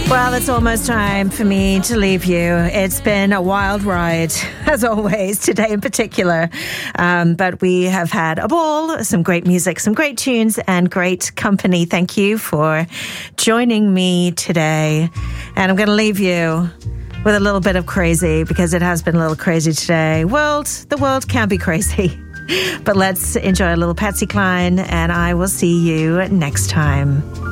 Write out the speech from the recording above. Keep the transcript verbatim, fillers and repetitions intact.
Well, it's almost time for me to leave you. It's been a wild ride, as always, today in particular. Um, but we have had a ball, some great music, some great tunes, and great company. Thank you for joining me today. And I'm going to leave you with a little bit of crazy, because it has been a little crazy today. World, the world can be crazy. But let's enjoy a little Patsy Cline, and I will see you next time.